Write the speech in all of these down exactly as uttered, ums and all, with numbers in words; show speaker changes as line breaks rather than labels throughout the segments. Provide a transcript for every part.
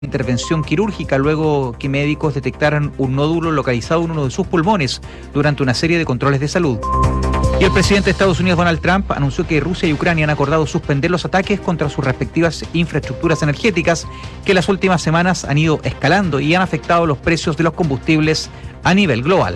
intervención quirúrgica luego que médicos detectaran un nódulo localizado en uno de sus pulmones durante una serie de controles de salud. Y el presidente de Estados Unidos, Donald Trump, anunció que Rusia y Ucrania han acordado suspender los ataques contra sus respectivas infraestructuras energéticas que en las últimas semanas han ido escalando y han afectado los precios de los combustibles a nivel global.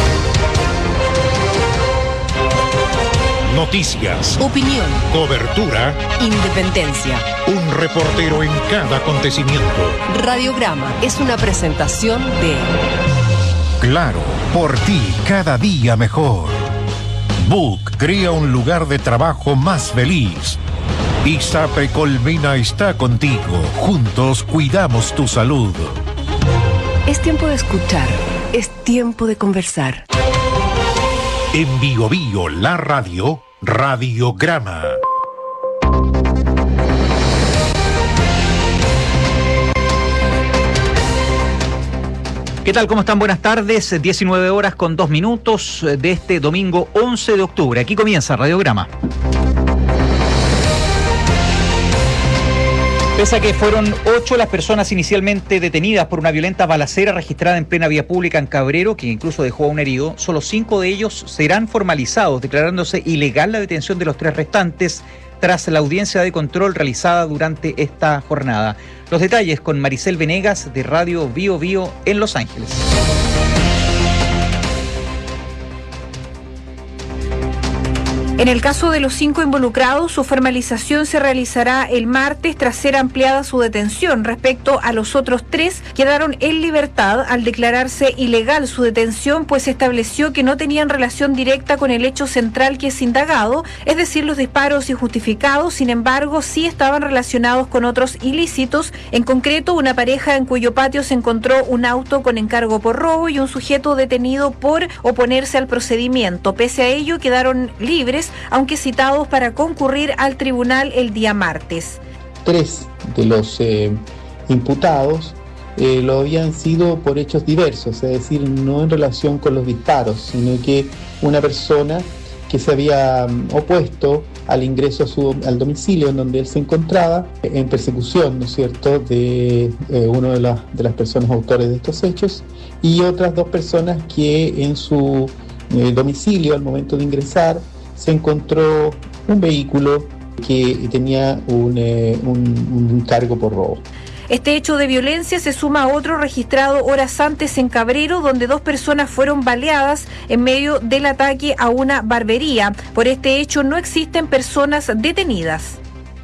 Noticias,
opinión,
cobertura,
independencia.
Un reportero en cada acontecimiento.
Radiograma es una presentación de
Claro, por ti cada día mejor. Book crea un lugar de trabajo más feliz. ISAPRE Colmena está contigo. Juntos cuidamos tu salud.
Es tiempo de escuchar. Es tiempo de conversar.
En Bio Bio, la radio, Radiograma.
¿Qué tal? ¿Cómo están? Buenas tardes. diecinueve horas con dos minutos de este domingo once de octubre. Aquí comienza Radiograma. Pese a que fueron ocho las personas inicialmente detenidas por una violenta balacera registrada en plena vía pública en Cabrero, que incluso dejó a un herido, solo cinco de ellos serán formalizados, declarándose ilegal la detención de los tres restantes tras la audiencia de control realizada durante esta jornada. Los detalles con Maricel Venegas de Radio Bio Bio en Los Ángeles.
En el caso de los cinco involucrados, su formalización se realizará el martes tras ser ampliada su detención. Respecto a los otros tres, quedaron en libertad al declararse ilegal su detención, pues se estableció que no tenían relación directa con el hecho central que es indagado, es decir, los disparos injustificados. Sin embargo, sí estaban relacionados con otros ilícitos, en concreto una pareja en cuyo patio se encontró un auto con encargo por robo y un sujeto detenido por oponerse al procedimiento. Pese a ello, quedaron libres, aunque citados para concurrir al tribunal el día martes.
Tres de los eh, imputados eh, lo habían sido por hechos diversos, es decir, no en relación con los disparos, sino que una persona que se había um, opuesto al ingreso a su, al domicilio en donde él se encontraba, en persecución, ¿no es cierto?, de eh, uno de, la, de las personas autores de estos hechos, y otras dos personas que en su eh, domicilio, al momento de ingresar, se encontró un vehículo que tenía un, eh, un, un cargo por robo.
Este hecho de violencia se suma a otro registrado horas antes en Cabrero, donde dos personas fueron baleadas en medio del ataque a una barbería. Por este hecho no existen personas detenidas.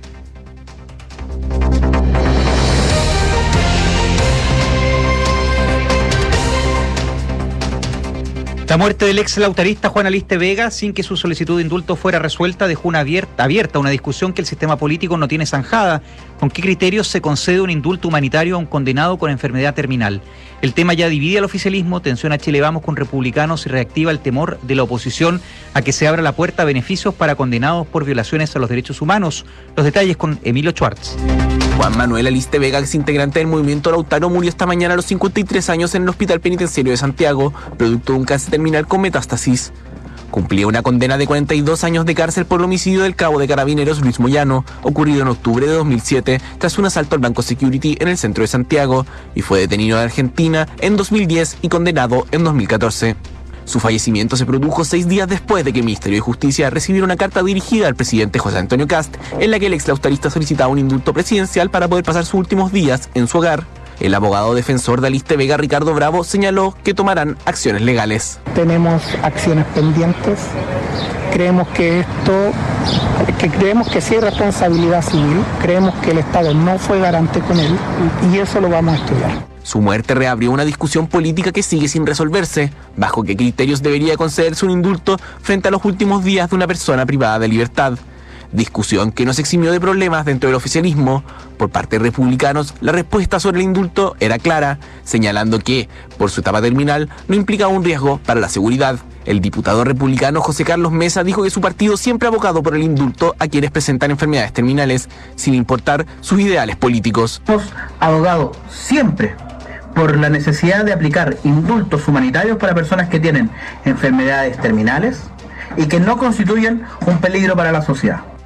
La muerte del ex lautarista Juan Aliste Vega, sin que su solicitud de indulto fuera resuelta, dejó una abierta, abierta una discusión que el sistema político no tiene zanjada. ¿Con qué criterios se concede un indulto humanitario a un condenado con enfermedad terminal? El tema ya divide al oficialismo, tensiona a Chile Vamos con republicanos y reactiva el temor de la oposición a que se abra la puerta a beneficios para condenados por violaciones a los derechos humanos. Los detalles con Emilio Schwartz.
Juan Manuel Aliste Vega, ex integrante del movimiento Lautaro, murió esta mañana a los cincuenta y tres años en el Hospital Penitenciario de Santiago, producto de un cáncer terminal con metástasis. Cumplía una condena de cuarenta y dos años de cárcel por el homicidio del cabo de carabineros Luis Moyano, ocurrido en octubre de dos mil siete, tras un asalto al Banco Security en el centro de Santiago, y fue detenido en Argentina en dos mil diez y condenado en dos mil catorce. Su fallecimiento se produjo seis días después de que el Ministerio de Justicia recibiera una carta dirigida al presidente José Antonio Kast, en la que el ex lautarista solicitaba un indulto presidencial para poder pasar sus últimos días en su hogar. El abogado defensor de Aliste Vega, Ricardo Bravo, señaló que tomarán acciones legales.
Tenemos acciones pendientes. Creemos que esto, que creemos que sí hay responsabilidad civil. Creemos que el Estado no fue garante con él y eso lo vamos a estudiar.
Su muerte reabrió una discusión política que sigue sin resolverse. ¿Bajo qué criterios debería concederse un indulto frente a los últimos días de una persona privada de libertad? Discusión que no se eximió de problemas dentro del oficialismo. Por parte de republicanos, la respuesta sobre el indulto era clara, señalando que, por su etapa terminal, no implicaba un riesgo para la seguridad. El diputado republicano José Carlos Mesa dijo que su partido siempre ha abogado por el indulto a quienes presentan enfermedades terminales, sin importar sus ideales políticos.
Hemos abogado siempre por la necesidad de aplicar indultos humanitarios para personas que tienen enfermedades terminales y que no constituyen un peligro para la sociedad.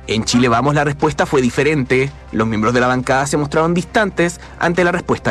En Chile Vamos la respuesta fue diferente. Los miembros de la bancada se mostraron distantes ante la respuesta